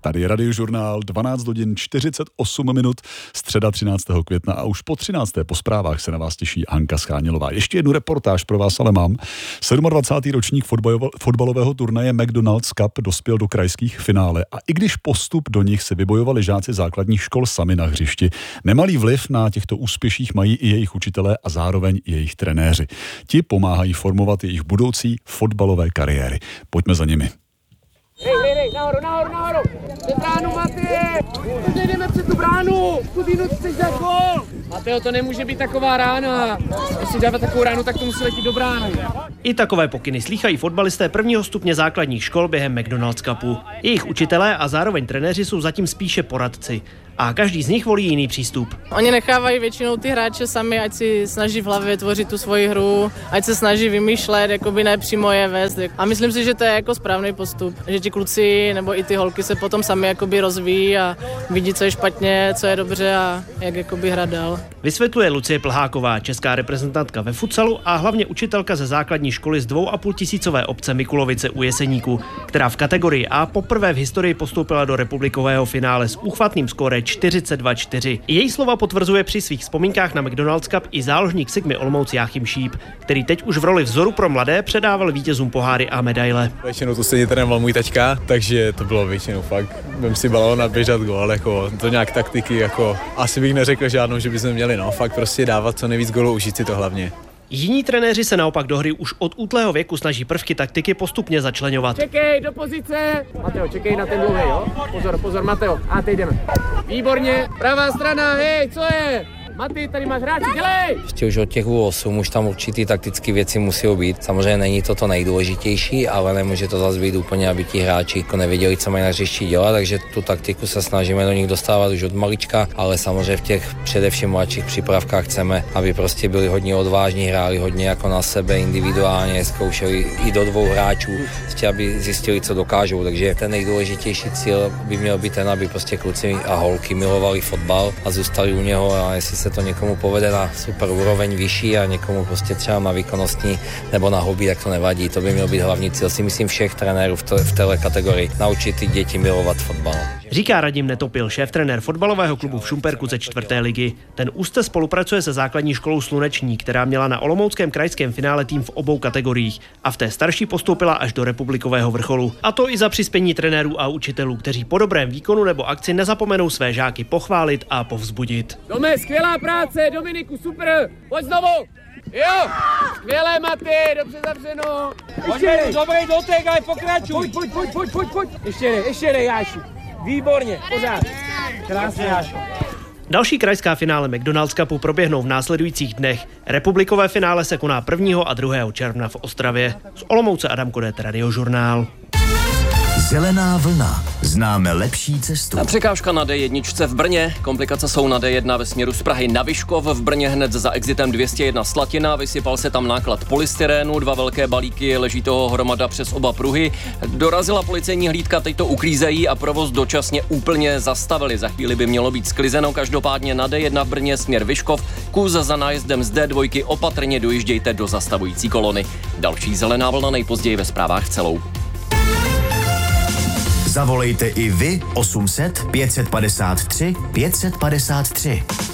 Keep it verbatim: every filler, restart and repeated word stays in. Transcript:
Tady je Radiožurnál, dvanáct hodin čtyřicet osm minut, středa třináctého května a už po třinácté po zprávách se na vás těší Hanka Schánělová. Ještě jednu reportáž pro vás ale mám. dvacátý sedmý ročník fotbalového turnaje McDonald's Cup dospěl do krajských finále a i když postup do nich si vybojovali žáci základních škol sami na hřišti, nemalý vliv na těchto úspěších mají i jejich učitelé a zároveň i jejich trenéři. Ti pomáhají formovat jejich budoucí fotbalové kariéry. Pojďme za nimi. Hej, hej, hej, nahoru, nahoru, nahoru! Před bránu, Matěj! Teď jdeme před tu bránu! Kudinu chceš dát gól! Mateo, to nemůže být taková rána. Jestli dávat takovou ránu, tak to musí letět do brány. I takové pokyny slýchají fotbalisté prvního stupně základních škol během McDonald's Cupu. Jejich učitelé a zároveň trenéři jsou zatím spíše poradci. A každý z nich volí jiný přístup. Oni nechávají většinou ty hráče sami, ať si snaží v hlavě tvořit tu svoji hru, ať se snaží vymýšlet, jakoby ne přímo je vést. A myslím si, že to je jako správný postup, že ti kluci nebo i ty holky se potom sami jakoby rozvíjí a vidí, co je špatně, co je dobře a jak jakoby hrát dál. Vysvětluje Lucie Plháková, česká reprezentantka ve futsalu a hlavně učitelka ze základní školy z dvou a půl tisícové obce Mikulovice u Jeseníku, která v kategorii A poprvé v historii postoupila do republikového finále s úchvatným skóre čtyřicet dva čtyři. Její slova potvrzuje při svých vzpomínkách na McDonald's Cup i záložník Sigmy Olomouc Jáchym Šíp, který teď už v roli vzoru pro mladé předával vítězům poháry a medaile. Většinou to stejně trénoval můj taťka, takže to bylo většinou fakt. Vem si balón a běžet gól, jako to nějak taktiky, jako asi bych neřekl žádnou, že bychom měli, no, fakt prostě dávat co nejvíc gólů, užít si to hlavně. Jiní trenéři se naopak do hry už od útlého věku snaží prvky taktiky postupně začleňovat. Čekej, do pozice! Mateo, čekej na ten dlouhý, jo? Pozor, pozor, Mateo. A teď jdeme. Výborně, pravá strana, hej, co je? Maty, tady máš hráči, dělej! Ještě už od těch U osm už tam určitý taktické věci musí být. Samozřejmě není to to nejdůležitější, ale nemůže to zase být úplně, aby ti hráči jako nevěděli, co mají na hřišti dělat, takže tu taktiku se snažíme do nich dostávat už od malička, ale samozřejmě v těch především mladších přípravkách chceme, aby prostě byli hodně odvážní, hráli hodně jako na sebe individuálně, zkoušeli i do dvou hráčů, prostě aby zjistili, co dokážou, takže ten nejdůležitější cíl by měl být ten, aby prostě kluci a holky milovali fotbal a zůstali u něho, a jestli se to někomu povede na super úroveň vyšší a někomu prostě třeba na výkonnostní nebo na hobby, tak to nevadí. To by měl být hlavní cíl, si myslím, všech trenérů v, to, v téhle kategorii. Naučit ty děti milovat fotbal. Říká Radim Netopil, šéf-trenér fotbalového klubu v Šumperku ze čtvrté ligy. Ten úzce spolupracuje se základní školou Sluneční, která měla na olomouckém krajském finále tým v obou kategoriích a v té starší postoupila až do republikového vrcholu. A to i za přispění trenérů a učitelů, kteří po dobrém výkonu nebo akci nezapomenou své žáky pochválit a povzbudit. Dome, skvělá práce, Dominiku, super, pojď znovu! Jo, skvělé, Maty, dobře zavřeno. Ještě dobrý dotek, ale pokračuj. Pojď, pojď, pojď, pojď, pojď. Ještě jedej, ještě jedej, Jáši. Výborně, pořád. Krásně, Jáši. Další krajská finále McDonald's Cupu proběhnou v následujících dnech. Republikové finále se koná prvního a druhého června v Ostravě. Z Olomouce Adam Kodet, Radiožurnál. Zelená vlna. Známe lepší cestu. A překážka na D jedna v Brně. Komplikace jsou na D jedna ve směru z Prahy na Vyškov. V Brně hned za exitem dvě stě jedna Slatina. Vysypal se tam náklad polystyrénu. Dva velké balíky, leží toho hromada přes oba pruhy. Dorazila policejní hlídka, teď to uklízejí a provoz dočasně úplně zastavili. Za chvíli by mělo být sklizeno. Každopádně na D jedna v Brně směr Vyškov. Kus za nájezdem z D dva. Opatrně dojíždějte do zastavující kolony. Další zelená vlna nejpozději ve zprávách celou. Zavolejte i vy osm set pět set padesát tři pět set padesát tři.